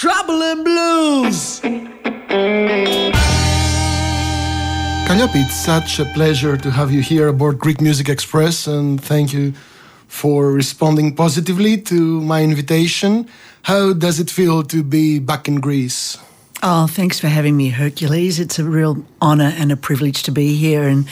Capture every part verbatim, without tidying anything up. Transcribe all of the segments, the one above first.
Trouble and Blues. Kalliopi, it's such a pleasure to have you here aboard Greek Music Express, and thank you for responding positively to my invitation. How does it feel to be back in Greece? Oh, thanks for having me, Hercules. It's a real honour and a privilege to be here. And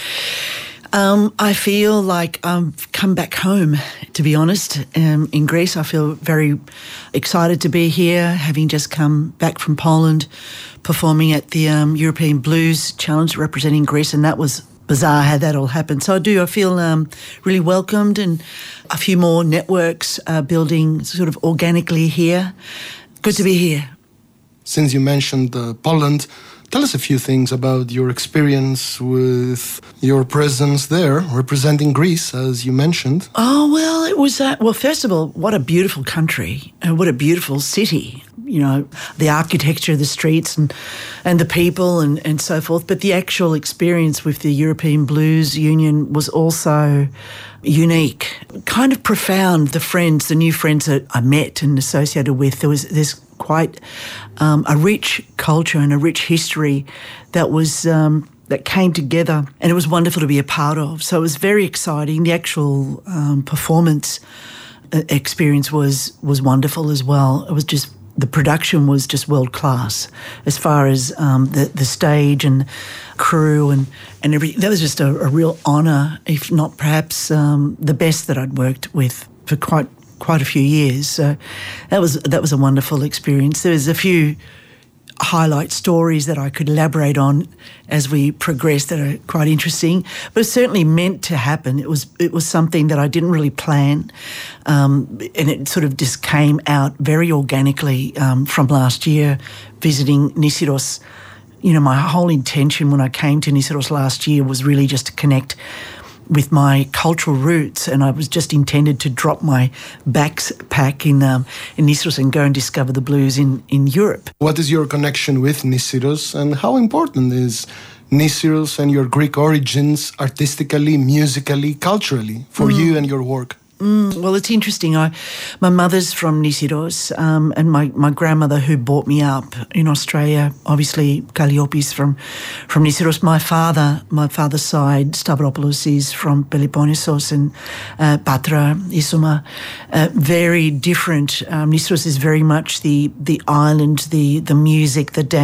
um, I feel like I've come back home, to be honest. Um, in Greece, I feel very excited to be here, having just come back from Poland, performing at the um, European Blues Challenge representing Greece, and that was bizarre how that all happened. So I do, I feel um, really welcomed, and a few more networks uh, building sort of organically here. Good to be here. Since you mentioned uh, Poland, tell us a few things about your experience with your presence there, representing Greece, as you mentioned. Oh, well, it was, uh, well, first of all, what a beautiful country, and what a beautiful city. You know, the architecture, the streets and and the people and, and so forth. But the actual experience with the European Blues Union was also unique, kind of profound. The friends, the new friends that I met and associated with, there was there's quite um, a rich culture and a rich history that was um, that came together, and it was wonderful to be a part of. So it was very exciting. The actual um, performance experience was was wonderful as well. It was just the production was just world class as far as um, the the stage and crew and and everything. That was just a, a real honour, if not perhaps um, the best that I'd worked with for quite quite a few years. So that was that was a wonderful experience. There was a few highlight stories that I could elaborate on as we progress that are quite interesting, but it's certainly meant to happen. It was it was something that I didn't really plan, um, and it sort of just came out very organically um, from last year, visiting Nisyros. You know, my whole intention when I came to Nisyros last year was really just to connect with my cultural roots, and I was just intended to drop my backpack in um, in Nisyros and go and discover the blues in, in Europe. What is your connection with Nisyros, and how important is Nisyros and your Greek origins artistically, musically, culturally for mm. you and your work? Mm, well, it's interesting. I, my mother's from Nisyros, um, and my, my grandmother who brought me up in Australia, obviously Kalliopis from from Nisyros. My father, my father's side, Stavropoulos, is from Peloponnesos, and uh, Patra, Isoma. Uh, very different. Um, Nisyros is very much the the island, the the music, the dance.